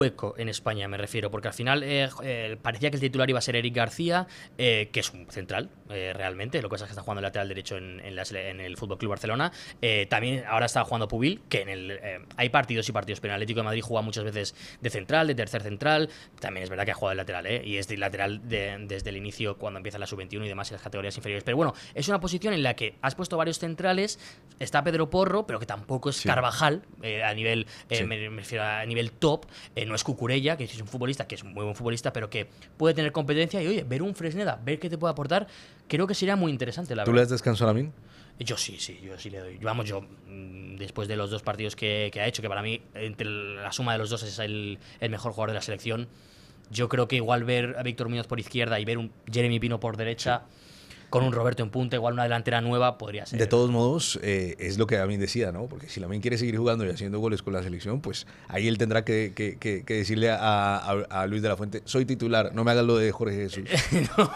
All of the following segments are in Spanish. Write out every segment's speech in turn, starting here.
hueco en España, me refiero, porque al final parecía que el titular iba a ser Eric García, que es un central, realmente. Lo que pasa es que está jugando el lateral derecho en el FC Barcelona. También ahora está jugando Pubil, que hay partidos y partidos, pero en el Atlético de Madrid juega muchas veces de central, de tercer central. También es verdad que ha jugado de lateral, y es de lateral desde el inicio, cuando empieza la sub-21 y demás, en las categorías inferiores. Pero bueno, es una posición en la que has puesto varios centrales. Está Pedro Porro, pero que tampoco es Carvajal, a nivel, me refiero a nivel top. No es Cucurella, que es un futbolista que es un muy buen futbolista, pero que puede tener competencia. Y oye, ver un Fresneda, ver qué te puede aportar, creo que sería muy interesante, la verdad. ¿Tú le das descanso a Lamine? Yo sí le doy. Vamos, después de los 2 partidos que ha hecho, que para mí, entre la suma de los 2, es el mejor jugador de la selección. Yo creo que igual ver a Víctor Muñoz por izquierda y ver un Jeremy Pino por derecha, con un Roberto en punta, igual una delantera nueva, podría ser. De todos modos, es lo que Lamine decía, ¿no? Porque si Lamine quiere seguir jugando y haciendo goles con la selección, pues ahí él tendrá que decirle a Luis de la Fuente: soy titular, no me hagas lo de Jorge Jesús. No.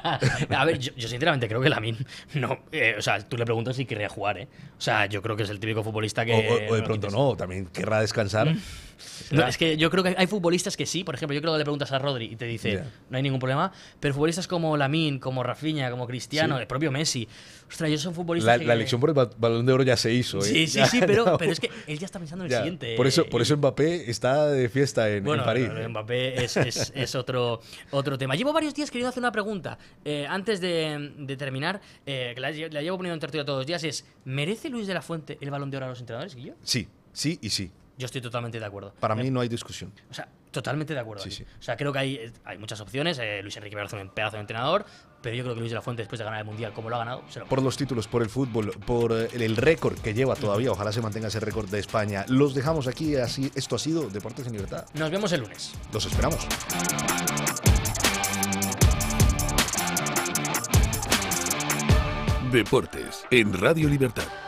A ver, yo sinceramente creo que Lamine no. O sea, tú le preguntas si querría jugar, ¿eh? O sea, yo creo que es el típico futbolista que. O de pronto no, también querrá descansar. No, es que yo creo que hay futbolistas que sí. Por ejemplo, yo creo que le preguntas a Rodri y te dice no hay ningún problema. Pero futbolistas como Lamine, como Rafinha, como Cristiano, el propio Messi. Ostras, ellos son futbolistas La elección por el Balón de Oro ya se hizo, ¿eh? Sí, pero es que él ya está pensando en el siguiente. Por eso Mbappé está de fiesta en París. Bueno, Mbappé es otro tema. Llevo varios días queriendo hacer una pregunta. Antes de terminar, que la llevo poniendo en tertulia todos los días, ¿merece Luis de la Fuente el Balón de Oro a los entrenadores, Guillo? Sí y sí. Yo estoy totalmente de acuerdo. Para mí no hay discusión. O sea, totalmente de acuerdo. Sí. O sea, creo que hay muchas opciones. Luis Enrique me parece un pedazo de entrenador, pero yo creo que Luis de la Fuente, después de ganar el Mundial como lo ha ganado, por los títulos, por el fútbol, por el récord que lleva todavía, ojalá se mantenga ese récord de España. Los dejamos aquí, así. Esto ha sido Deportes en Libertad. Nos vemos el lunes. Los esperamos. Deportes en Radio Libertad.